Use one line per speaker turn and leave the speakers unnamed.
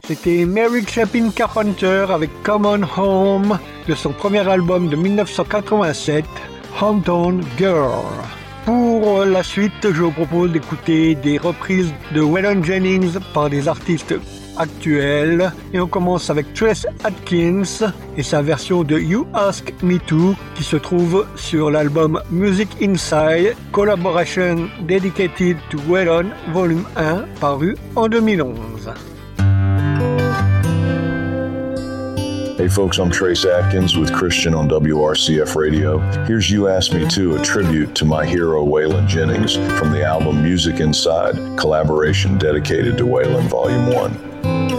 C'était Mary Chapin Carpenter avec Come On Home de son premier album de 1987, Hometown Girl. Pour la suite, je vous propose d'écouter des reprises de Waylon Jennings par des artistes actuels. Et on commence avec Tress Atkins et sa version de You Ask Me To qui se trouve sur l'album Music Inside, collaboration dedicated to Waylon Volume 1, paru en 2011.
Hey folks, I'm Trace Atkins with Christian on WRCF Radio. Here's You Ask Me To, a tribute to my hero Waylon Jennings from the album Music Inside, collaboration dedicated to Waylon Volume 1.